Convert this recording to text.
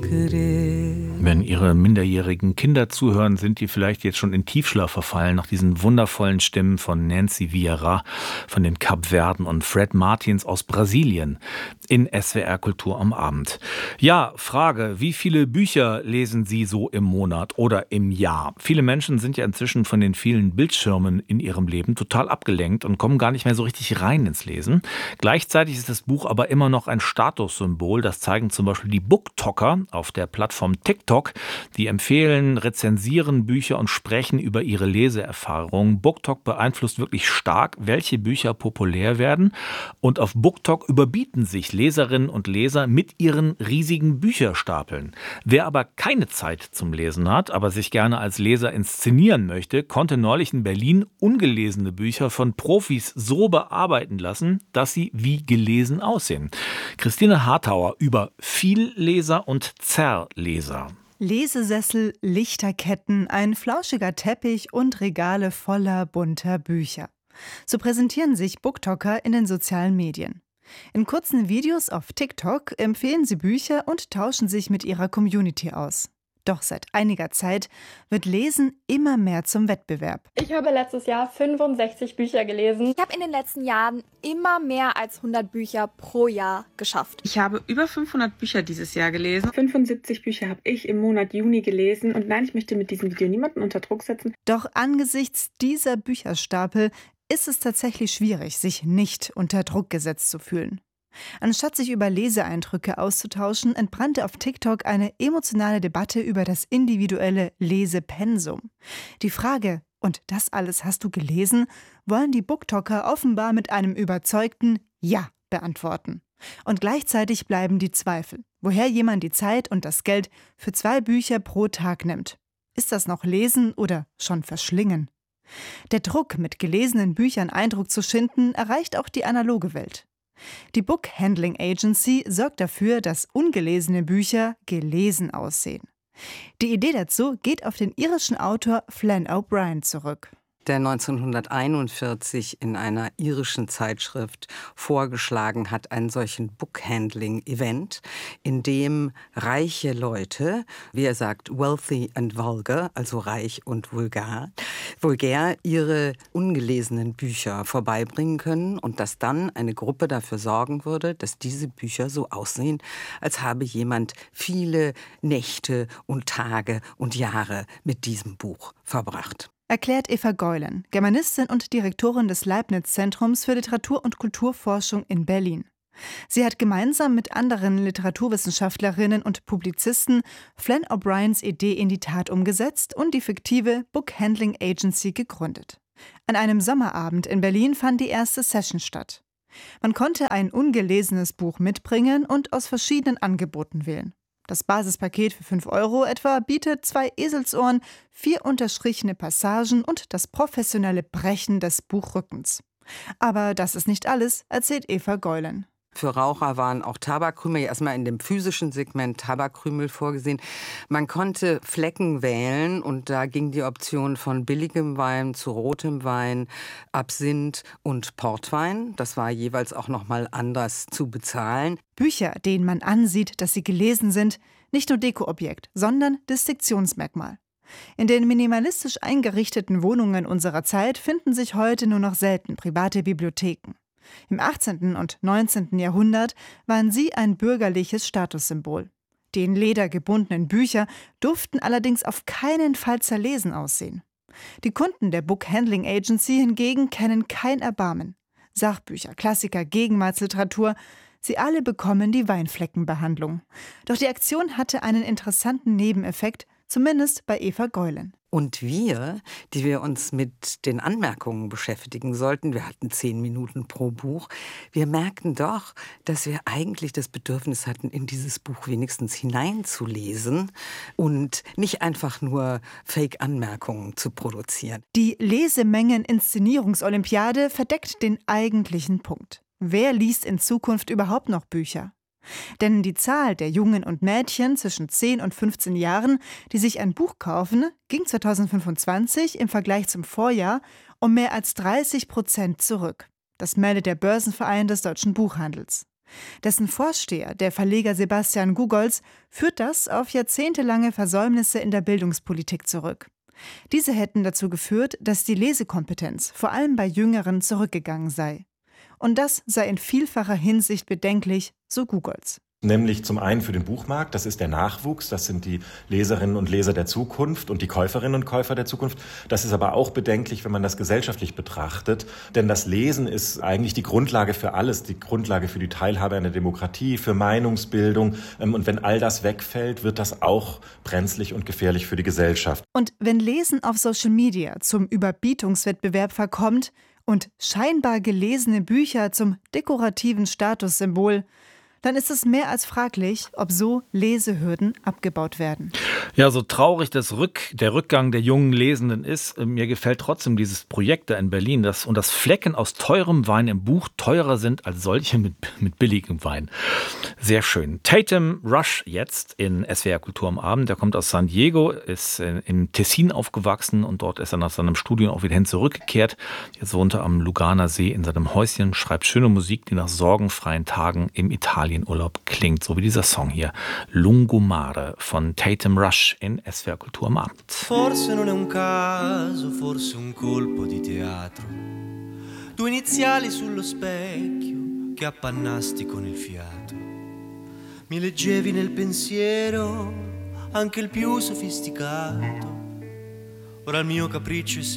Wenn Ihre minderjährigen Kinder zuhören, sind die vielleicht jetzt schon in Tiefschlaf verfallen nach diesen wundervollen Stimmen von Nancy Vieira von den Kapverden und Fred Martins aus Brasilien in SWR Kultur am Abend. Ja, Frage, wie viele Bücher lesen Sie so im Monat oder im Jahr? Viele Menschen sind ja inzwischen von den vielen Bildschirmen in ihrem Leben total abgelenkt und kommen gar nicht mehr so richtig rein ins Lesen. Gleichzeitig ist das Buch aber immer noch ein Statussymbol. Das zeigen zum Beispiel die BookToker auf der Plattform TikTok. Die empfehlen, rezensieren Bücher und sprechen über ihre Leseerfahrungen. BookTok beeinflusst wirklich stark, welche Bücher populär werden. Und auf BookTok überbieten sich Leserinnen und Leser mit ihren riesigen Bücherstapeln. Wer aber keine Zeit zum Lesen hat, aber sich gerne als Leser inszenieren möchte, konnte neulich in Berlin ungelesene Bücher von Profis so bearbeiten lassen, dass sie wie gelesen aussehen. Christine Hartauer über Vielleser und Zerleser. Lesesessel, Lichterketten, ein flauschiger Teppich und Regale voller bunter Bücher. So präsentieren sich BookToker in den sozialen Medien. In kurzen Videos auf TikTok empfehlen sie Bücher und tauschen sich mit ihrer Community aus. Doch seit einiger Zeit wird Lesen immer mehr zum Wettbewerb. Ich habe letztes Jahr 65 Bücher gelesen. Ich habe in den letzten Jahren immer mehr als 100 Bücher pro Jahr geschafft. Ich habe über 500 Bücher dieses Jahr gelesen. 75 Bücher habe ich im Monat Juni gelesen. Und nein, ich möchte mit diesem Video niemanden unter Druck setzen. Doch angesichts dieser Bücherstapel ist es tatsächlich schwierig, sich nicht unter Druck gesetzt zu fühlen. Anstatt sich über Leseeindrücke auszutauschen, entbrannte auf TikTok eine emotionale Debatte über das individuelle Lesepensum. Die Frage, und das alles hast du gelesen, wollen die BookToker offenbar mit einem überzeugten Ja beantworten. Und gleichzeitig bleiben die Zweifel, woher jemand die Zeit und das Geld für 2 Bücher pro Tag nimmt. Ist das noch Lesen oder schon Verschlingen? Der Druck, mit gelesenen Büchern Eindruck zu schinden, erreicht auch die analoge Welt. Die Book Handling Agency sorgt dafür, dass ungelesene Bücher gelesen aussehen. Die Idee dazu geht auf den irischen Autor Flann O'Brien zurück, der 1941 in einer irischen Zeitschrift vorgeschlagen hat, einen solchen Book-Handling-Event, in dem reiche Leute, wie er sagt, wealthy and vulgar, also reich und vulgär, ihre ungelesenen Bücher vorbeibringen können und dass dann eine Gruppe dafür sorgen würde, dass diese Bücher so aussehen, als habe jemand viele Nächte und Tage und Jahre mit diesem Buch verbracht. Erklärt Eva Geulen, Germanistin und Direktorin des Leibniz-Zentrums für Literatur- und Kulturforschung in Berlin. Sie hat gemeinsam mit anderen Literaturwissenschaftlerinnen und Publizisten Flann O'Briens Idee in die Tat umgesetzt und die fiktive Book Handling Agency gegründet. An einem Sommerabend in Berlin fand die erste Session statt. Man konnte ein ungelesenes Buch mitbringen und aus verschiedenen Angeboten wählen. Das Basispaket für 5 € etwa bietet 2 Eselsohren, 4 unterstrichene Passagen und das professionelle Brechen des Buchrückens. Aber das ist nicht alles, erzählt Eva Geulen. Für Raucher waren auch Tabakkrümel, erstmal in dem physischen Segment Tabakkrümel vorgesehen. Man konnte Flecken wählen und da ging die Option von billigem Wein zu rotem Wein, Absinth und Portwein. Das war jeweils auch nochmal anders zu bezahlen. Bücher, denen man ansieht, dass sie gelesen sind, nicht nur Dekoobjekt, sondern Distinktionsmerkmal. In den minimalistisch eingerichteten Wohnungen unserer Zeit finden sich heute nur noch selten private Bibliotheken. Im 18. und 19. Jahrhundert waren sie ein bürgerliches Statussymbol. Die in Leder gebundenen Bücher durften allerdings auf keinen Fall zerlesen aussehen. Die Kunden der Book Handling Agency hingegen kennen kein Erbarmen. Sachbücher, Klassiker, Gegenwartsliteratur, sie alle bekommen die Weinfleckenbehandlung. Doch die Aktion hatte einen interessanten Nebeneffekt, zumindest bei Eva Geulen. Und wir, die wir uns mit den Anmerkungen beschäftigen sollten, wir hatten 10 Minuten pro Buch, wir merkten doch, dass wir eigentlich das Bedürfnis hatten, in dieses Buch wenigstens hineinzulesen und nicht einfach nur Fake-Anmerkungen zu produzieren. Die Lesemengen-Inszenierungsolympiade verdeckt den eigentlichen Punkt. Wer liest in Zukunft überhaupt noch Bücher? Denn die Zahl der Jungen und Mädchen zwischen 10 und 15 Jahren, die sich ein Buch kaufen, ging 2025 im Vergleich zum Vorjahr um mehr als 30% zurück. Das meldet der Börsenverein des deutschen Buchhandels. Dessen Vorsteher, der Verleger Sebastian Gugolz, führt das auf jahrzehntelange Versäumnisse in der Bildungspolitik zurück. Diese hätten dazu geführt, dass die Lesekompetenz vor allem bei Jüngeren zurückgegangen sei. Und das sei in vielfacher Hinsicht bedenklich, so Gugolz. Nämlich zum einen für den Buchmarkt, das ist der Nachwuchs, das sind die Leserinnen und Leser der Zukunft und die Käuferinnen und Käufer der Zukunft. Das ist aber auch bedenklich, wenn man das gesellschaftlich betrachtet, denn das Lesen ist eigentlich die Grundlage für alles, die Grundlage für die Teilhabe an der Demokratie, für Meinungsbildung. Und wenn all das wegfällt, wird das auch brenzlig und gefährlich für die Gesellschaft. Und wenn Lesen auf Social Media zum Überbietungswettbewerb verkommt und scheinbar gelesene Bücher zum dekorativen Statussymbol, dann ist es mehr als fraglich, ob so Lesehürden abgebaut werden. Ja, so traurig der Rückgang der jungen Lesenden ist, mir gefällt trotzdem dieses Projekt da in Berlin, dass Flecken aus teurem Wein im Buch teurer sind als solche mit billigem Wein. Sehr schön. Tatum Rush jetzt in SWR Kultur am Abend. Der kommt aus San Diego, ist in Tessin aufgewachsen und dort ist er nach seinem Studium auch wieder hin zurückgekehrt. Jetzt wohnt er am Luganer See in seinem Häuschen, schreibt schöne Musik, die nach sorgenfreien Tagen im Italienurlaub klingt, so wie dieser Song hier, Lungomare von Tatum Rush in SWR Kultur am Abend. Forse non è un caso, forse un colpo di teatro. Due iniziali sullo specchio che appannasti con il fiato. Mi leggevi nel pensiero anche il più sofisticato. Ora il mio capriccio è